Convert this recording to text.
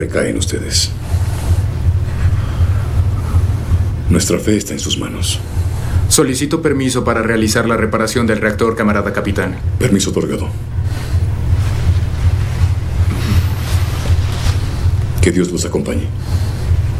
Recae en ustedes. Nuestra fe está en sus manos. Solicito permiso para realizar la reparación del reactor, camarada capitán. Permiso otorgado. Que Dios los acompañe.